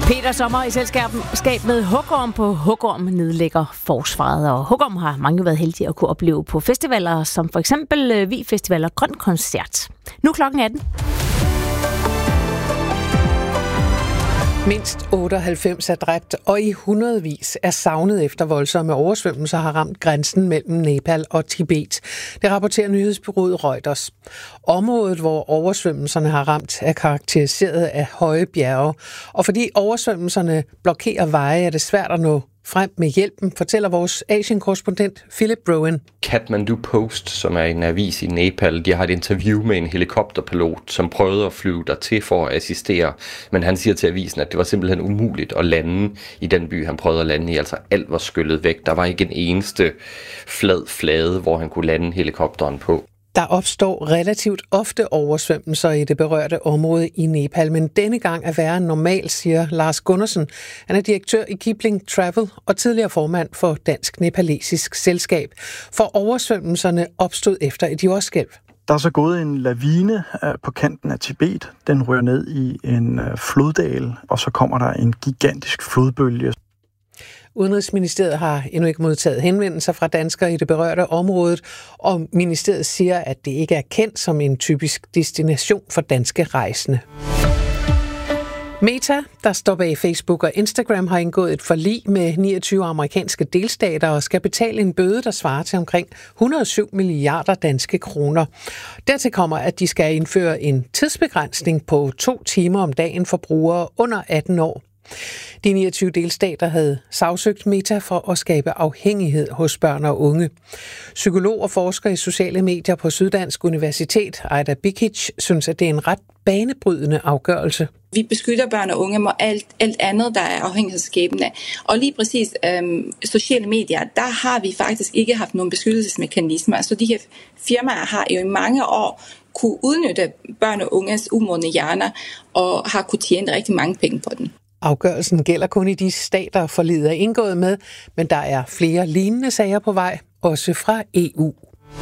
Peter Sommer i selskab med Hugorm på Hugorm nedlægger forsvaret. Og Hugorm har mange været heldige at kunne opleve på festivaler, som for eksempel Vi Festival og Grøn Koncert. Nu klokken 18. Mindst 98 er dræbt, og i hundredvis er savnet efter voldsomme oversvømmelser har ramt grænsen mellem Nepal og Tibet. Det rapporterer nyhedsbureauet Reuters. Området, hvor oversvømmelserne har ramt, er karakteriseret af høje bjerge. Og fordi oversvømmelserne blokerer veje, er det svært at nå frem med hjælpen, fortæller vores Asien-korrespondent Philip Rowan. Kathmandu Post, som er en avis i Nepal, de har et interview med en helikopterpilot, som prøvede at flyve dertil for at assistere. Men han siger til avisen, at det var simpelthen umuligt at lande i den by, han prøvede at lande i. Altså alt var skyllet væk. Der var ikke en eneste flad flade, hvor han kunne lande helikopteren på. Der opstår relativt ofte oversvømmelser i det berørte område i Nepal, men denne gang er værre end normalt, siger Lars Gundersen. Han er direktør i Kipling Travel og tidligere formand for Dansk Nepalesisk Selskab. For oversvømmelserne opstod efter et jordskælv. Der er så gået en lavine på kanten af Tibet. Den rører ned i en floddal, og så kommer der en gigantisk flodbølge. Udenrigsministeriet har endnu ikke modtaget henvendelser fra danskere i det berørte område, og ministeriet siger, at det ikke er kendt som en typisk destination for danske rejsende. Meta, der står bag Facebook og Instagram, har indgået et forlig med 29 amerikanske delstater og skal betale en bøde, der svarer til omkring 107 milliarder danske kroner. Dertil kommer, at de skal indføre en tidsbegrænsning på 2 timer om dagen for brugere under 18 år. De 29 delstater havde sagsøgt Meta for at skabe afhængighed hos børn og unge. Psykolog og forsker i sociale medier på Syddansk Universitet, Aida Bikic, synes, at det er en ret banebrydende afgørelse. Vi beskytter børn og unge mod alt andet, der er afhængighedsskabende. Og lige præcis sociale medier, der har vi faktisk ikke haft nogen beskyttelsesmekanismer. Så de her firmaer har jo i mange år kunne udnytte børn og unges umodne hjerner og har kunne tjene rigtig mange penge på den. Afgørelsen gælder kun i de stater, forliget er indgået med, men der er flere lignende sager på vej, også fra EU.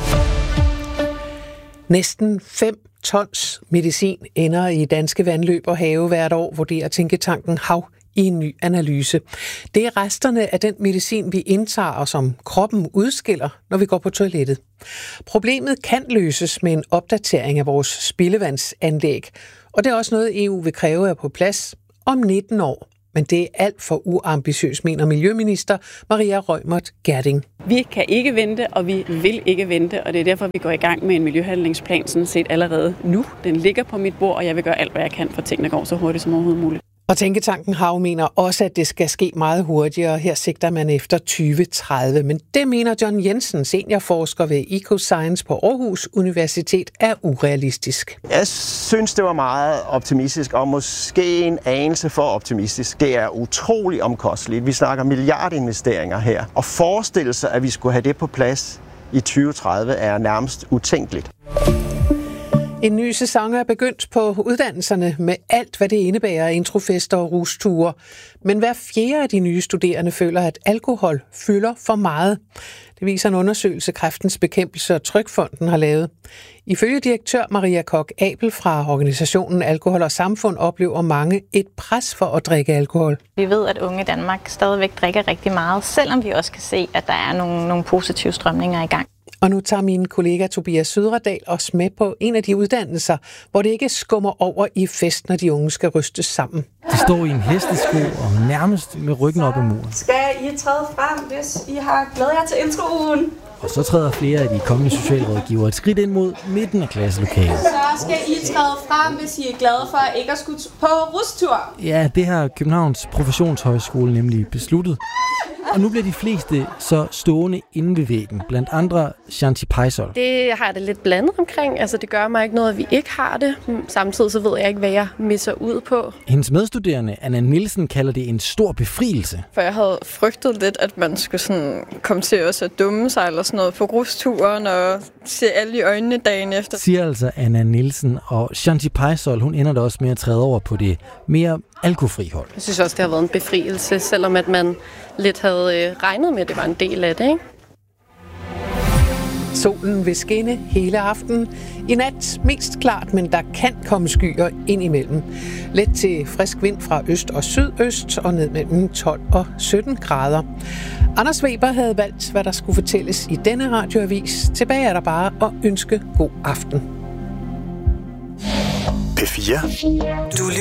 Næsten 5 tons medicin ender i danske vandløb og have hvert år, vurderer tænketanken Hav i en ny analyse. Det er resterne af den medicin, vi indtager og som kroppen udskiller, når vi går på toilettet. Problemet kan løses med en opdatering af vores spildevandsanlæg, og det er også noget, EU vil kræve er på plads om 19 år. Men det er alt for uambitiøst, mener Miljøminister Maria Reumert Gjerding. Vi kan ikke vente, og vi vil ikke vente, og det er derfor, vi går i gang med en miljøhandlingsplan sådan set allerede nu. Den ligger på mit bord, og jeg vil gøre alt, hvad jeg kan, for at tingene går så hurtigt som overhovedet muligt. Og tænketanken Hav mener også, at det skal ske meget hurtigere. Her sigter man efter 2030. Men det mener John Jensen, seniorforsker ved EcoScience på Aarhus Universitet, er urealistisk. Jeg synes, det var meget optimistisk, og måske en anelse for optimistisk. Det er utrolig omkostligt. Vi snakker milliardinvesteringer her. Og forestille sig, at vi skulle have det på plads i 2030, er nærmest utænkeligt. En ny sæson er begyndt på uddannelserne med alt, hvad det indebærer af introfester og rusture. Men hver fjerde af de nye studerende føler, at alkohol fylder for meget. Det viser en undersøgelse, Kræftens Bekæmpelse og Trygfonden har lavet. Ifølge direktør Maria Koch Abel fra organisationen Alkohol og Samfund oplever mange et pres for at drikke alkohol. Vi ved, at unge i Danmark stadigvæk drikker rigtig meget, selvom vi også kan se, at der er nogle positive strømninger i gang. Og nu tager min kollega Tobias Sødredal os med på en af de uddannelser, hvor det ikke skummer over i fest, når de unge skal rystes sammen. De står i en hestesko og nærmest med ryggen op ad muren. Skal I træde frem, hvis I har glædet jer til introen? Og så træder flere af de kommende socialrådgivere et skridt ind mod midten af klasselokalet. Så skal I træde frem, hvis I er glade for ikke at skulle på rustur. Ja, det har Københavns Professionshøjskole nemlig besluttet. Og nu bliver de fleste så stående inde ved væggen, blandt andre Shanti Paisol. Det har jeg det lidt blandet omkring. Altså, det gør mig ikke noget, at vi ikke har det. Samtidig så ved jeg ikke, hvad jeg misser ud på. Hendes medstuderende, Anna Nielsen, kalder det en stor befrielse. For jeg havde frygtet lidt, at man skulle sådan komme til også at dumme sig eller sådan noget på rusturen og se alle i øjnene dagen efter. Siger altså Anna Nielsen, og Shanti Paisol, hun ender da også med at træde over på det mere alkoholfri hold. Jeg synes også, det har været en befrielse, selvom at man lidt havde regnet med, at det var en del af det, ikke? Solen vil skinne hele aftenen. I nat mest klart, men der kan komme skyer ind imellem. Let til frisk vind fra øst og sydøst og ned mellem 12 og 17 grader. Anders Weber havde valgt, hvad der skulle fortælles i denne radioavis. Tilbage er der bare at ønske god aften. P4.